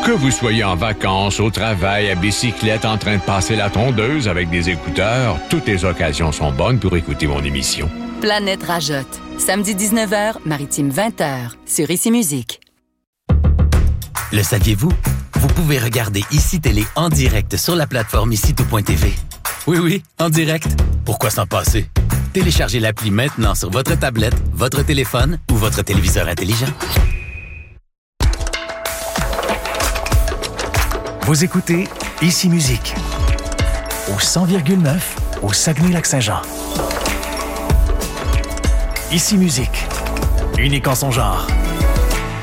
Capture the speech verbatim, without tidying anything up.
Que vous soyez en vacances, au travail, à bicyclette, en train de passer la tondeuse avec des écouteurs, toutes les occasions sont bonnes pour écouter mon émission. Planète Rajotte. Samedi dix-neuf heures, Maritime vingt heures, sur Ici Musique. Le saviez-vous? Vous pouvez regarder Ici Télé en direct sur la plateforme ici tout point t v. Oui, oui, en direct. Pourquoi s'en passer? Téléchargez l'appli maintenant sur votre tablette, votre téléphone ou votre téléviseur intelligent. Vous écoutez Ici Musique au cent virgule neuf au Saguenay-Lac-Saint-Jean. Ici Musique, unique en son genre.